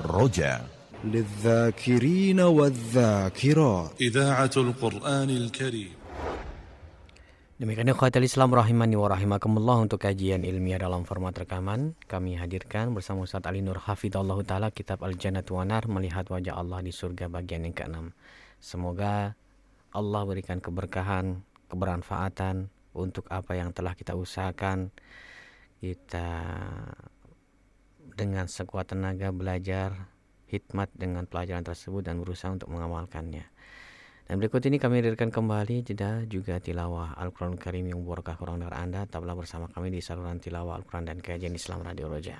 Roja للذاكرين والذاكرات إذاعة القرآن الكريم. Demikian ikhwatal Islam rahimani wa rahimakumullah, untuk kajian ilmiah dalam format rekaman kami hadirkan bersama Ustaz Ali Nur Hafidhahullah Ta'ala kitab Al-Jannatu wan Nar, melihat wajah Allah di surga bagian yang ke-6. Semoga Allah berikan keberkahan, kebermanfaatan untuk apa yang telah kita usahakan. Kita dengan sekuat tenaga belajar, hikmat dengan pelajaran tersebut dan berusaha untuk mengamalkannya. Dan berikut ini kami hadirkan kembali jeda juga tilawah Al-Quran Karim yang berkah kurang dengar Anda. Tetaplah bersama kami di saluran tilawah Al-Quran dan kajian Islam Radio Roja.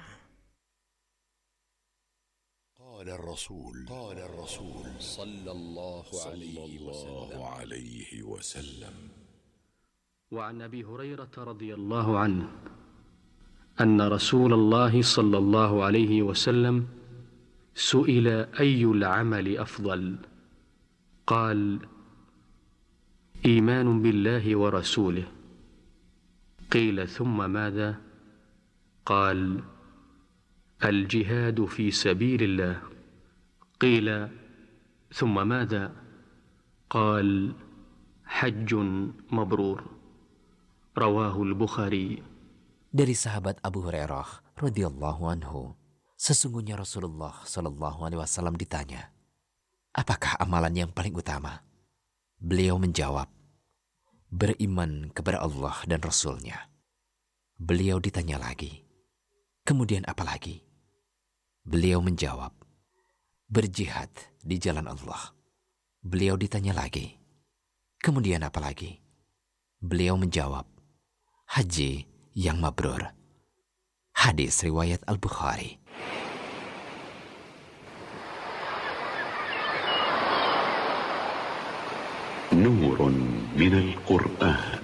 قال الرسول صلى الله عليه وسلم وعن أبي هريرة رضي الله عنه أن رسول الله صلى الله عليه وسلم سئل أي العمل أفضل قال إيمان بالله ورسوله قيل ثم ماذا قال الجهاد في سبيل الله قيل ثم ماذا قال حج مبرور رواه البخاري. Dari sahabat Abu Hurairah radhiyallahu anhu, sesungguhnya Rasulullah sallallahu alaihi wasallam ditanya, apakah amalan yang paling utama? Beliau menjawab, beriman kepada Allah dan Rasul-Nya. Beliau ditanya lagi, kemudian apa lagi? Beliau menjawab, berjihad di jalan Allah. Beliau ditanya lagi, kemudian apa lagi? Beliau menjawab, haji yang mabrur. Hadis riwayat Al-Bukhari. نور من القرآن